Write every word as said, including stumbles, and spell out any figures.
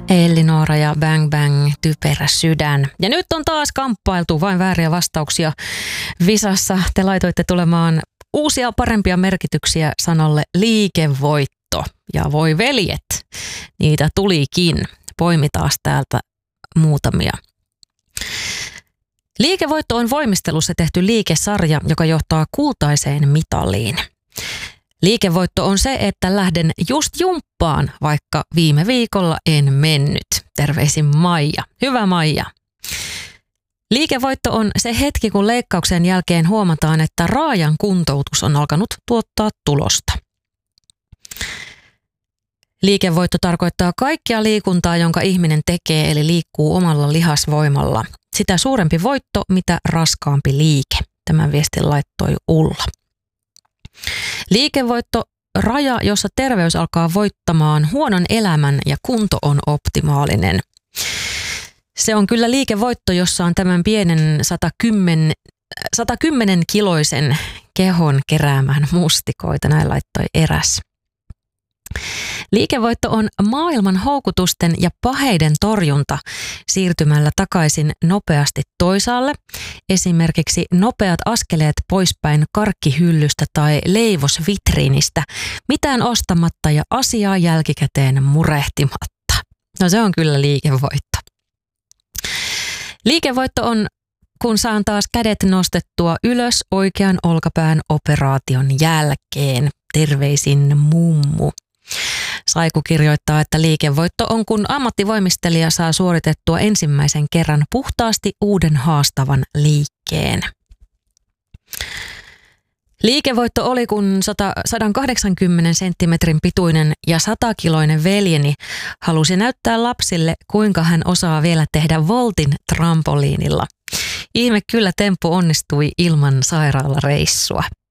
Elli-Noora ja Bang Bang, typerä sydän. Ja nyt on taas kamppailtu vain vääriä vastauksia visassa. Te laitoitte tulemaan uusia parempia merkityksiä sanalle liikevoitto. Ja voi veljet, niitä tulikin. Poimitaan täältä muutamia. Liikevoitto on voimistelussa tehty liikesarja, joka johtaa kultaiseen mitaliin. Liikevoitto on se, että lähden just jumppaan, vaikka viime viikolla en mennyt. Terveisin Maija. Hyvä Maija. Liikevoitto on se hetki, kun leikkauksen jälkeen huomataan, että raajan kuntoutus on alkanut tuottaa tulosta. Liikevoitto tarkoittaa kaikkia liikuntaa, jonka ihminen tekee, eli liikkuu omalla lihasvoimalla. Sitä suurempi voitto, mitä raskaampi liike. Tämän viestin laittoi Ulla. Liikevoitto raja, jossa terveys alkaa voittamaan huonon elämän ja kunto on optimaalinen. Se on kyllä liikevoitto, jossa on tämän pienen sata kymmenen kiloisen kehon keräämään mustikoita, näin laittoi eräs. Liikevoitto on maailman houkutusten ja paheiden torjunta siirtymällä takaisin nopeasti toisaalle. Esimerkiksi nopeat askeleet poispäin karkkihyllystä tai leivosvitriinistä, mitään ostamatta ja asiaa jälkikäteen murehtimatta. No se on kyllä liikevoitto. Liikevoitto on, kun saan taas kädet nostettua ylös oikean olkapään operaation jälkeen. Terveisin mummu. Saiku kirjoittaa, että liikevoitto on, kun ammattivoimistelija saa suoritettua ensimmäisen kerran puhtaasti uuden haastavan liikkeen. Liikevoitto oli, kun sata kahdeksankymmentä senttimetrin pituinen ja satakiloinen veljeni halusi näyttää lapsille, kuinka hän osaa vielä tehdä voltin trampoliinilla. Ihme kyllä temppu onnistui ilman sairaalareissua.